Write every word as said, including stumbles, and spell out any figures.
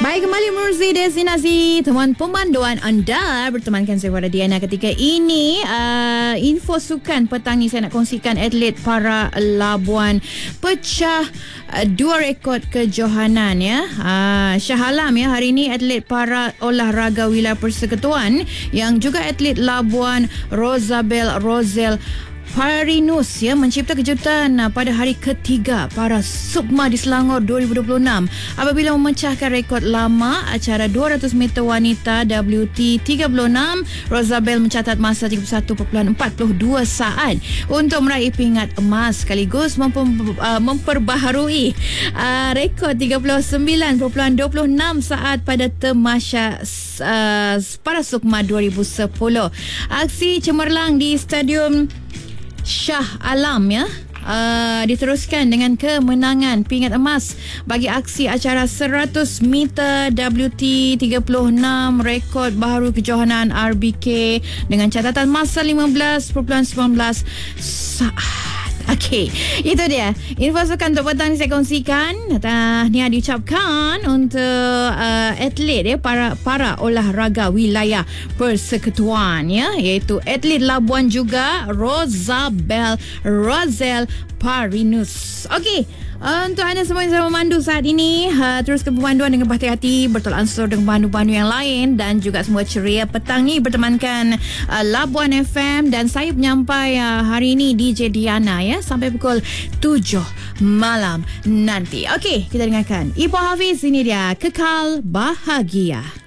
Baik, kembali menerusi destinasi temuan pemanduan anda bertemankan saya Farah Diana. Ketika ini uh, info sukan petang ni saya nak kongsikan atlet para Labuan pecah uh, dua rekod kejohanan ya. Uh, Shah Alam ya, hari ini atlet para olahraga wilayah persekutuan yang juga atlet Labuan Rosabel Rosel Parinus ya mencipta kejutan pada hari ketiga para Sukma di Selangor dua ribu dua puluh enam apabila memecahkan rekod lama acara dua ratus meter wanita W T tiga puluh enam. Rosabel mencatat masa tiga puluh satu perpuluhan empat dua saat untuk meraih pingat emas sekaligus memper, uh, memperbaharui uh, rekod tiga puluh sembilan perpuluhan dua puluh enam saat pada Temasya uh, para Sukma dua ribu sepuluh. Aksi cemerlang di Stadium Shah Alam ya uh, diteruskan dengan kemenangan pingat emas bagi aksi acara seratus meter W T tiga puluh enam rekod baharu kejohanan R B K dengan catatan masa lima belas perpuluhan sembilan saat. Okey, itu dia info sukan untuk petang ni saya kongsikan. Tahniah diucapkan untuk uh, atlet ya, para para olahraga wilayah persekutuan ya, iaitu atlet Labuan juga Rosabel Rosel Parinus. Okey, uh, untuk anda semua yang sedang memandu saat ini, uh, teruskan pemanduan dengan berhati-hati, bertolak ansur dengan pandu-pandu yang lain dan juga semua ceria petang ni bertemankan uh, Labuan F M dan saya penyampai uh, hari ini D J Diana ya, sampai pukul tujuh malam nanti. Okey, kita dengarkan Ipoh Hafiz, ini dia Kekal Bahagia.